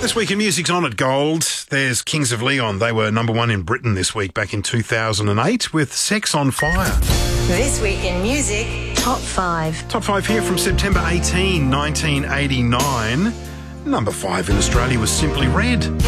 This week in music's on at Gold. There's Kings of Leon. They were number one in Britain this week back in 2008 with Sex on Fire. This week in music, Top 5. Top 5 here from September 18, 1989. Number 5 in Australia was Simply Red.